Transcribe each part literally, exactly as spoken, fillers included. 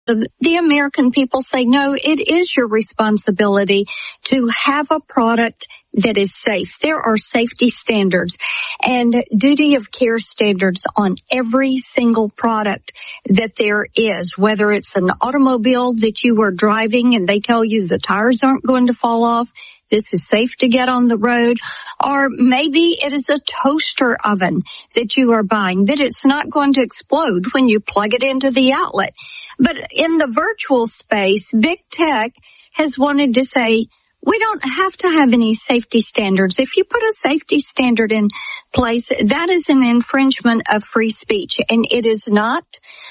the, the American people say, no, it is your responsibility to have a product that is safe. There are safety standards and duty of care standards on every single product that there is, whether it's an automobile that you are driving and they tell you the tires aren't going to fall off, this is safe to get on the road, or maybe it is a toaster oven that you are buying, that it's not going to explode when you plug it into the outlet. But in the virtual space, big tech has wanted to say, we don't have to have any safety standards. If you put a safety standard in place, that is an infringement of free speech, and it is not.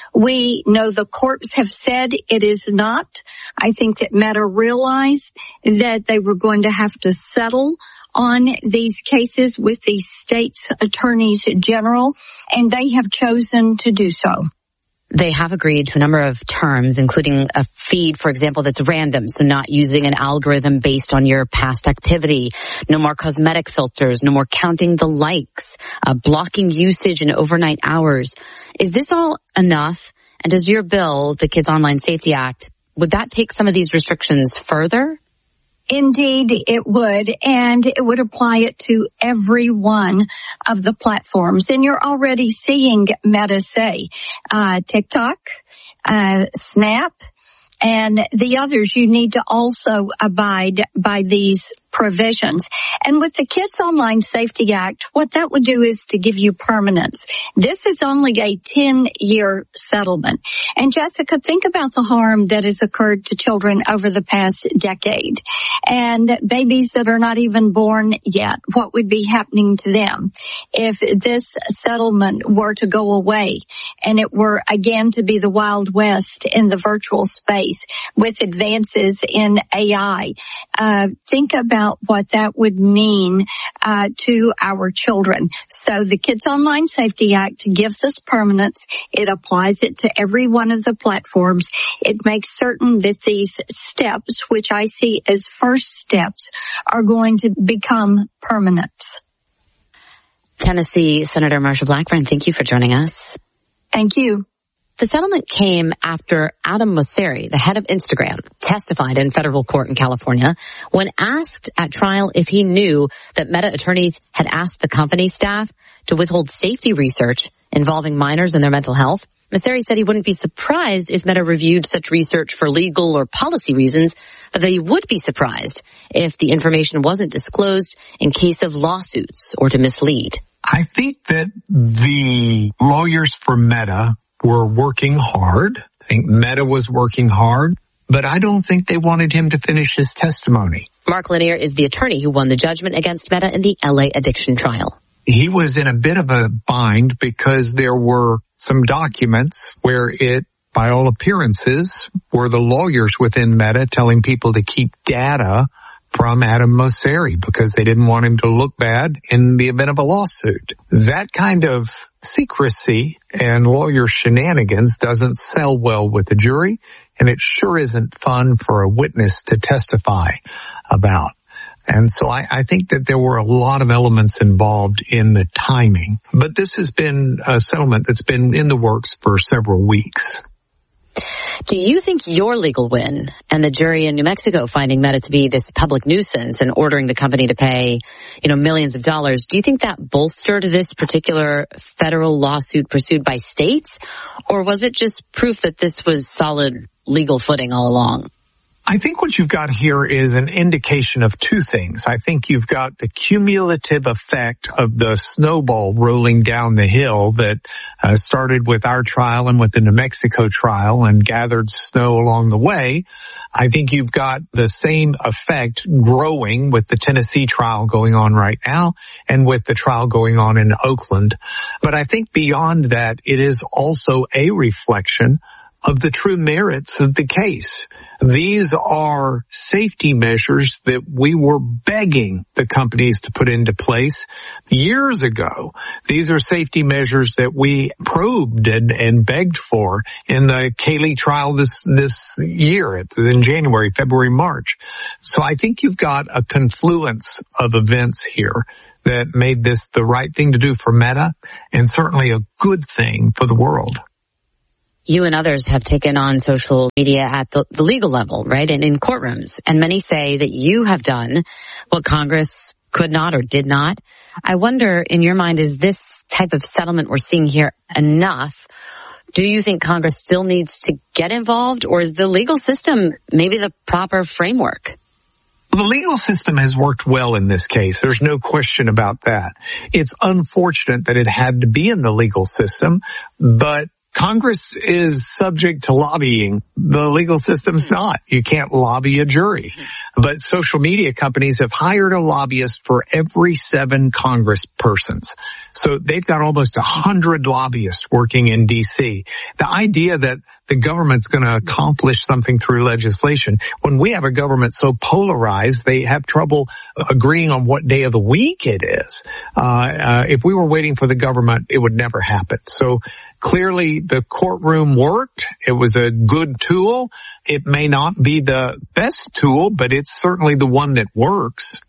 We know the courts have said it is not. I think that Meta realized that they were going to have to settle on these cases with the state's attorneys general, and they have chosen to do so. They have agreed to a number of terms, including a feed, for example, that's random, so not using an algorithm based on your past activity, no more cosmetic filters, no more counting the likes, uh, blocking usage in overnight hours. Is this all enough? And does your bill, the Kids Online Safety Act, would that take some of these restrictions further? Indeed, it would, and it would apply it to every one of the platforms. And you're already seeing Meta say, uh, TikTok, uh, Snap, and the others, you need to also abide by these provisions. And with the Kids Online Safety Act, what that would do is to give you permanence. This is only a ten-year settlement. And Jessica, think about the harm that has occurred to children over the past decade. And babies that are not even born yet, what would be happening to them if this settlement were to go away and it were again to be the Wild West in the virtual space with advances in A I? Uh, think about what that would mean uh, to our children. So the Kids Online Safety Act gives us permanence. It applies it to every one of the platforms. It makes certain that these steps, which I see as first steps, are going to become permanent. Tennessee Senator Marsha Blackburn, thank you for joining us. Thank you. The settlement came after Adam Mosseri, the head of Instagram, testified in federal court in California when asked at trial if he knew that Meta attorneys had asked the company staff to withhold safety research involving minors and their mental health. Mosseri said he wouldn't be surprised if Meta reviewed such research for legal or policy reasons, but that he would be surprised if the information wasn't disclosed in case of lawsuits or to mislead. I think that the lawyers for Meta were working hard. I think Meta was working hard, but I don't think they wanted him to finish his testimony. Mark Lanier is the attorney who won the judgment against Meta in the L A addiction trial. He was in a bit of a bind because there were some documents where it, by all appearances, were the lawyers within Meta telling people to keep data from Adam Mosseri because they didn't want him to look bad in the event of a lawsuit. That kind of secrecy and lawyer shenanigans doesn't sell well with the jury, and it sure isn't fun for a witness to testify about. And so I, I think that there were a lot of elements involved in the timing. But this has been a settlement that's been in the works for several weeks. Do you think your legal win and the jury in New Mexico finding Meta to be this public nuisance and ordering the company to pay, you know, millions of dollars, do you think that bolstered this particular federal lawsuit pursued by states? Or was it just proof that this was solid legal footing all along? I think what you've got here is an indication of two things. I think you've got the cumulative effect of the snowball rolling down the hill that uh, started with our trial and with the New Mexico trial and gathered snow along the way. I think you've got the same effect growing with the Tennessee trial going on right now and with the trial going on in Oakland. But I think beyond that, it is also a reflection of the true merits of the case. These are safety measures that we were begging the companies to put into place years ago. These are safety measures that we probed and, and begged for in the Kaylee trial this, this year, in January, February, March. So I think you've got a confluence of events here that made this the right thing to do for Meta and certainly a good thing for the world. You and others have taken on social media at the, the legal level, right? And in courtrooms. And many say that you have done what Congress could not or did not. I wonder, in your mind, is this type of settlement we're seeing here enough? Do you think Congress still needs to get involved, or is the legal system maybe the proper framework? The legal system has worked well in this case. There's no question about that. It's unfortunate that it had to be in the legal system, but Congress is subject to lobbying. The legal system's not. You can't lobby a jury. But social media companies have hired a lobbyist for every seven congresspersons. So they've got almost a hundred lobbyists working in D C. The idea that the government's going to accomplish something through legislation, when we have a government so polarized, they have trouble agreeing on what day of the week it is. Uh, uh, if we were waiting for the government, it would never happen. So clearly the courtroom worked. It was a good tool. It may not be the best tool, but it's certainly the one that works.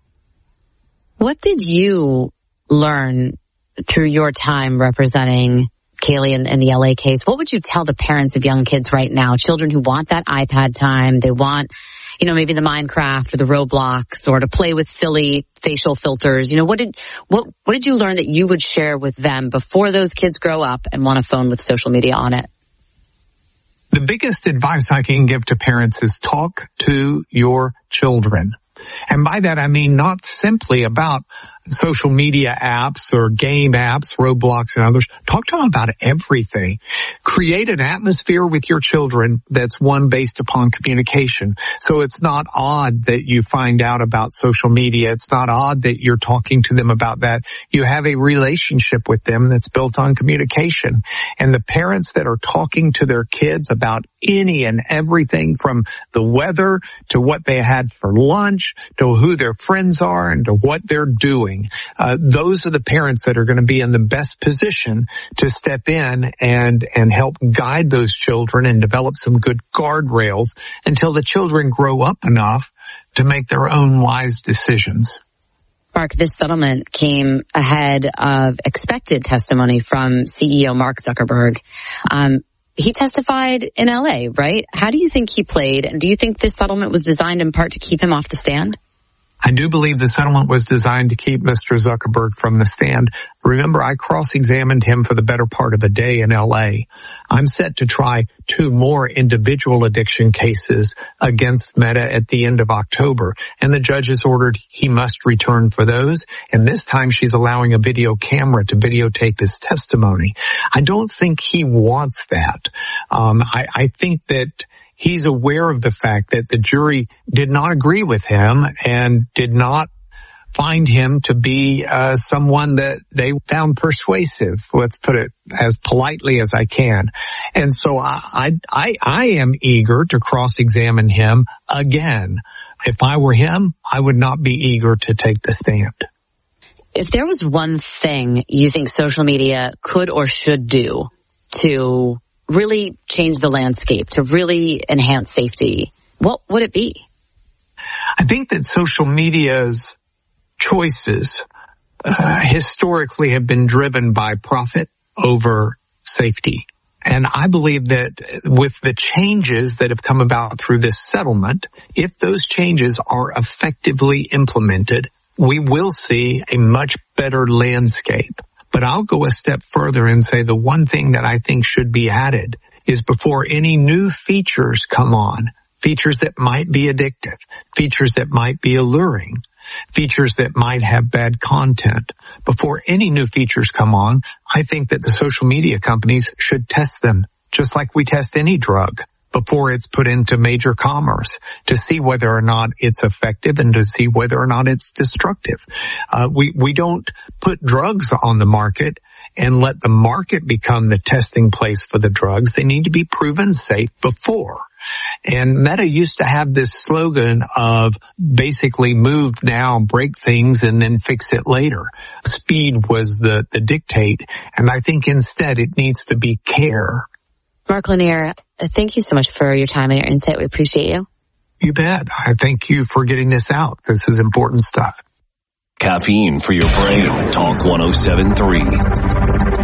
What did you learn through your time representing Kaylee in, in the L A case? What would you tell the parents of young kids right now, children who want that iPad time, they want, you know, maybe the Minecraft or the Roblox or to play with silly facial filters? You know, what did, what, what did you learn that you would share with them before those kids grow up and want a phone with social media on it? The biggest advice I can give to parents is talk to your children. And by that, I mean not simply about social media apps or game apps, Roblox and others. Talk to them about everything. Create an atmosphere with your children that's one based upon communication. So it's not odd that you find out about social media. It's not odd that you're talking to them about that. You have a relationship with them that's built on communication. And the parents that are talking to their kids about any and everything from the weather to what they had for lunch to who their friends are and to what they're doing. Uh, those are the parents that are going to be in the best position to step in and, and help guide those children and develop some good guardrails until the children grow up enough to make their own wise decisions. Mark, this settlement came ahead of expected testimony from C E O Mark Zuckerberg. Um, he testified in L A, right? How do you think he played? And do you think this settlement was designed in part to keep him off the stand? I do believe the settlement was designed to keep Mister Zuckerberg from the stand. Remember, I cross-examined him for the better part of a day in L A. I'm set to try two more individual addiction cases against Meta at the end of October, and the judge has ordered he must return for those, and this time she's allowing a video camera to videotape his testimony. I don't think he wants that. Um, I, I think that he's aware of the fact that the jury did not agree with him and did not find him to be uh, someone that they found persuasive. Let's put it as politely as I can. And so I, I, I am eager to cross-examine him again. If I were him, I would not be eager to take the stand. If there was one thing you think social media could or should do to really change the landscape, to really enhance safety, what would it be? I think that social media's choices uh, historically have been driven by profit over safety. And I believe that with the changes that have come about through this settlement, if those changes are effectively implemented, we will see a much better landscape. But I'll go a step further and say the one thing that I think should be added is before any new features come on, features that might be addictive, features that might be alluring, features that might have bad content, before any new features come on, I think that the social media companies should test them just like we test any drug before it's put into major commerce to see whether or not it's effective and to see whether or not it's destructive. Uh, we, we don't put drugs on the market and let the market become the testing place for the drugs. They need to be proven safe before. And Meta used to have this slogan of basically move now, break things, and then fix it later. Speed was the, the dictate, and I think instead it needs to be care. Mark Lanier, thank you so much for your time and your insight. We appreciate you. You bet. I thank you for getting this out. This is important stuff. Caffeine for your brain. Talk one oh seven point three.